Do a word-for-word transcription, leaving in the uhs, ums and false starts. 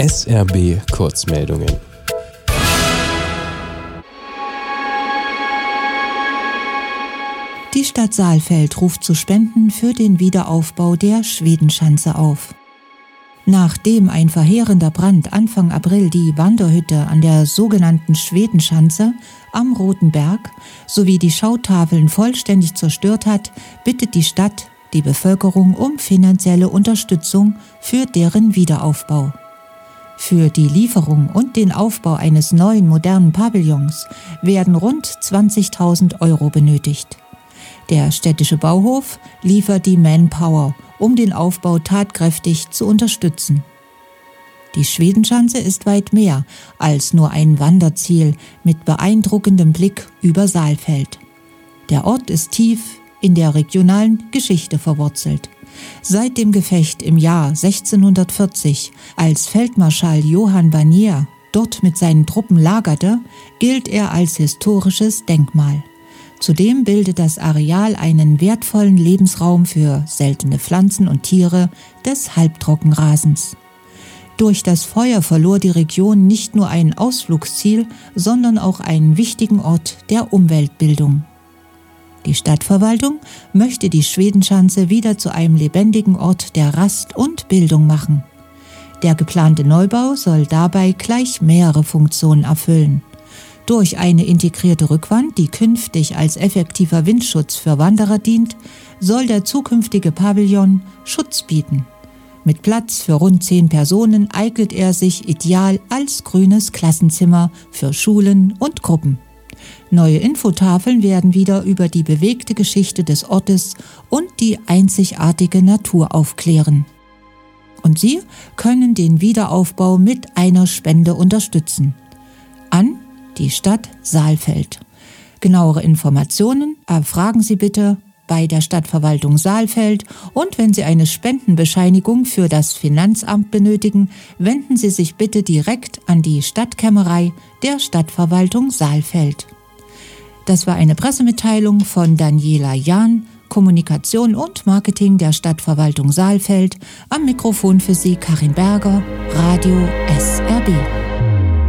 S R B Kurzmeldungen. Die Stadt Saalfeld ruft zu Spenden für den Wiederaufbau der Schwedenschanze auf. Nachdem ein verheerender Brand Anfang April die Wanderhütte an der sogenannten Schwedenschanze am Roten Berg sowie die Schautafeln vollständig zerstört hat, bittet die Stadt die Bevölkerung um finanzielle Unterstützung für deren Wiederaufbau. Für die Lieferung und den Aufbau eines neuen modernen Pavillons werden rund zwanzigtausend Euro benötigt. Der städtische Bauhof liefert die Manpower, um den Aufbau tatkräftig zu unterstützen. Die Schwedenschanze ist weit mehr als nur ein Wanderziel mit beeindruckendem Blick über Saalfeld. Der Ort ist tief in der regionalen Geschichte verwurzelt. Seit dem Gefecht im Jahr sechzehnhundertvierzig, als Feldmarschall Johann Barnier dort mit seinen Truppen lagerte, gilt er als historisches Denkmal. Zudem bildet das Areal einen wertvollen Lebensraum für seltene Pflanzen und Tiere des Halbtrockenrasens. Durch das Feuer verlor die Region nicht nur ein Ausflugsziel, sondern auch einen wichtigen Ort der Umweltbildung. Die Stadtverwaltung möchte die Schwedenschanze wieder zu einem lebendigen Ort der Rast und Bildung machen. Der geplante Neubau soll dabei gleich mehrere Funktionen erfüllen. Durch eine integrierte Rückwand, die künftig als effektiver Windschutz für Wanderer dient, soll der zukünftige Pavillon Schutz bieten. Mit Platz für rund zehn Personen eignet er sich ideal als grünes Klassenzimmer für Schulen und Gruppen. Neue Infotafeln werden wieder über die bewegte Geschichte des Ortes und die einzigartige Natur aufklären. Und Sie können den Wiederaufbau mit einer Spende unterstützen. An die Stadt Saalfeld. Genauere Informationen erfragen Sie bitte bei der Stadtverwaltung Saalfeld und wenn Sie eine Spendenbescheinigung für das Finanzamt benötigen, wenden Sie sich bitte direkt an die Stadtkämmerei der Stadtverwaltung Saalfeld. Das war eine Pressemitteilung von Daniela Jahn, Kommunikation und Marketing der Stadtverwaltung Saalfeld. Am Mikrofon für Sie Karin Berger, Radio S R B.